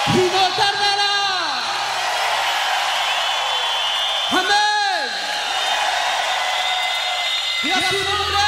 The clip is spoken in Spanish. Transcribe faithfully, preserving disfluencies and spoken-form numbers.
y no tardará. Amén. Y a su nombre.